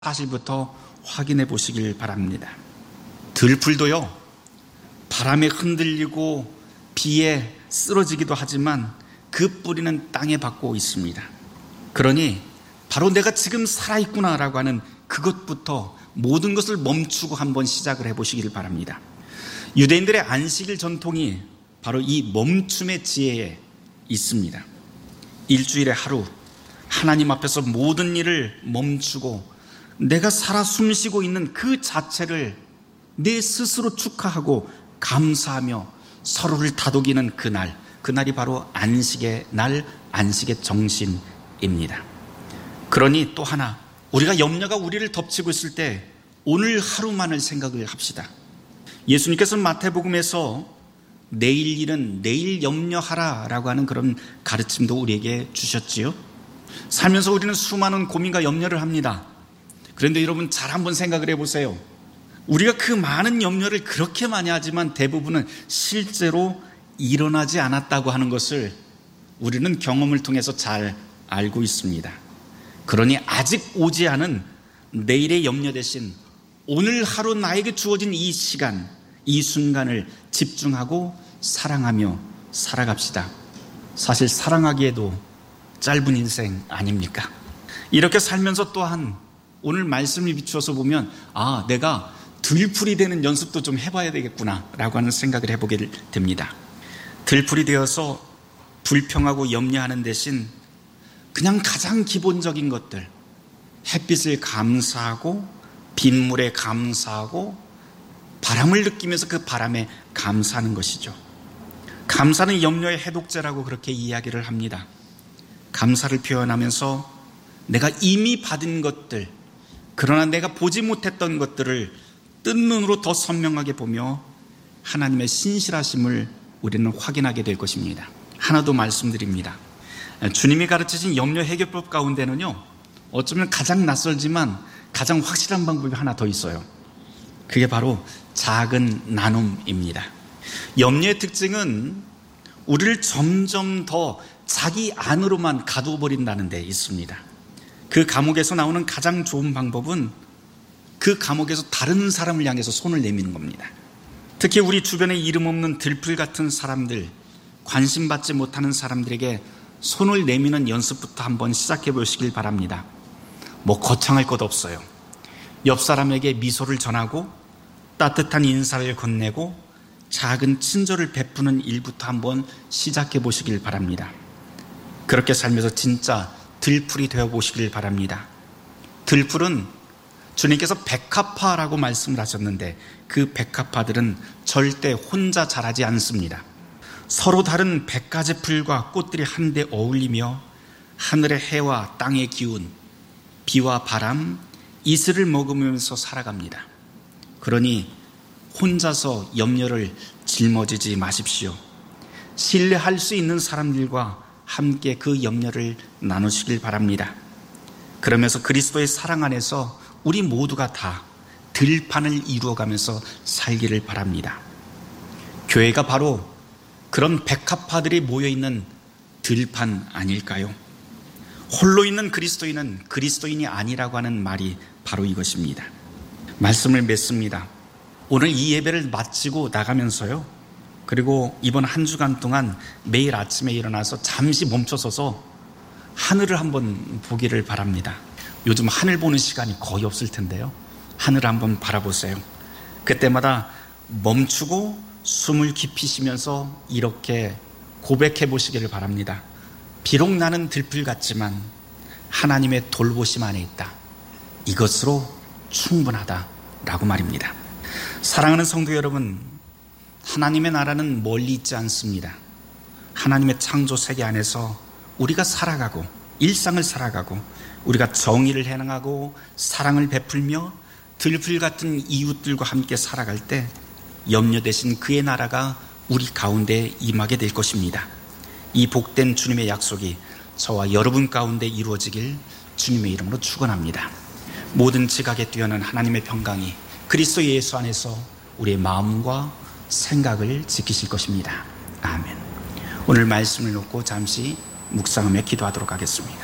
사실부터 확인해 보시길 바랍니다. 들풀도요, 바람에 흔들리고 비에 쓰러지기도 하지만 그 뿌리는 땅에 박고 있습니다. 그러니 바로 내가 지금 살아있구나라고 하는 그것부터 모든 것을 멈추고 한번 시작을 해보시길 바랍니다. 유대인들의 안식일 전통이 바로 이 멈춤의 지혜에 있습니다. 일주일에 하루 하나님 앞에서 모든 일을 멈추고 내가 살아 숨쉬고 있는 그 자체를 내 스스로 축하하고 감사하며 서로를 다독이는 그날이 바로 안식의 날, 안식의 정신입니다. 그러니 또 하나, 우리가 염려가 우리를 덮치고 있을 때 오늘 하루만을 생각을 합시다. 예수님께서 마태복음에서 내일 일은 내일 염려하라 라고 하는 그런 가르침도 우리에게 주셨지요. 살면서 우리는 수많은 고민과 염려를 합니다. 그런데 여러분 잘 한번 생각을 해보세요. 우리가 그 많은 염려를 그렇게 많이 하지만 대부분은 실제로 일어나지 않았다고 하는 것을 우리는 경험을 통해서 잘 알고 있습니다. 그러니 아직 오지 않은 내일의 염려 대신 오늘 하루 나에게 주어진 이 시간, 이 순간을 집중하고 사랑하며 살아갑시다. 사실 사랑하기에도 짧은 인생 아닙니까? 이렇게 살면서 또한 오늘 말씀을 비추어서 보면 내가 들풀이 되는 연습도 좀 해봐야 되겠구나 라고 하는 생각을 해보게 됩니다. 들풀이 되어서 불평하고 염려하는 대신 그냥 가장 기본적인 것들, 햇빛을 감사하고 빗물에 감사하고 바람을 느끼면서 그 바람에 감사하는 것이죠. 감사는 염려의 해독제라고 그렇게 이야기를 합니다. 감사를 표현하면서 내가 이미 받은 것들, 그러나 내가 보지 못했던 것들을 뜬 눈으로 더 선명하게 보며 하나님의 신실하심을 우리는 확인하게 될 것입니다. 하나 더 말씀드립니다. 주님이 가르치신 염려 해결법 가운데는요, 어쩌면 가장 낯설지만 가장 확실한 방법이 하나 더 있어요. 그게 바로 작은 나눔입니다. 염려의 특징은 우리를 점점 더 자기 안으로만 가둬버린다는 데 있습니다. 그 감옥에서 나오는 가장 좋은 방법은 그 감옥에서 다른 사람을 향해서 손을 내미는 겁니다. 특히 우리 주변에 이름 없는 들풀 같은 사람들, 관심받지 못하는 사람들에게 손을 내미는 연습부터 한번 시작해 보시길 바랍니다. 거창할 것 없어요. 옆 사람에게 미소를 전하고 따뜻한 인사를 건네고 작은 친절을 베푸는 일부터 한번 시작해 보시길 바랍니다. 그렇게 살면서 진짜 들풀이 되어 보시길 바랍니다. 들풀은 주님께서 백합화라고 말씀을 하셨는데 그 백합화들은 절대 혼자 자라지 않습니다. 서로 다른 100가지 풀과 꽃들이 한데 어울리며 하늘의 해와 땅의 기운, 비와 바람, 이슬을 먹으면서 살아갑니다. 그러니 혼자서 염려를 짊어지지 마십시오. 신뢰할 수 있는 사람들과 함께 그 염려를 나누시길 바랍니다. 그러면서 그리스도의 사랑 안에서 우리 모두가 다 들판을 이루어가면서 살기를 바랍니다. 교회가 바로 그런 백합화들이 모여있는 들판 아닐까요? 홀로 있는 그리스도인은 그리스도인이 아니라고 하는 말이 바로 이것입니다. 말씀을 맺습니다. 오늘 이 예배를 마치고 나가면서요, 그리고 이번 한 주간 동안 매일 아침에 일어나서 잠시 멈춰서서 하늘을 한번 보기를 바랍니다. 요즘 하늘 보는 시간이 거의 없을 텐데요, 하늘을 한번 바라보세요. 그때마다 멈추고 숨을 깊이 쉬면서 이렇게 고백해 보시기를 바랍니다. 비록 나는 들풀 같지만 하나님의 돌보심 안에 있다. 이것으로 충분하다라고 말입니다. 사랑하는 성도 여러분, 하나님의 나라는 멀리 있지 않습니다. 하나님의 창조 세계 안에서 우리가 살아가고 일상을 살아가고 우리가 정의를 행하고 사랑을 베풀며 들풀 같은 이웃들과 함께 살아갈 때 염려 대신 그의 나라가 우리 가운데 임하게 될 것입니다. 이 복된 주님의 약속이 저와 여러분 가운데 이루어지길 주님의 이름으로 축원합니다. 모든 지각에 뛰어난 하나님의 평강이 그리스도 예수 안에서 우리의 마음과 생각을 지키실 것입니다. 아멘. 오늘 말씀을 놓고 잠시 묵상하며 기도하도록 하겠습니다.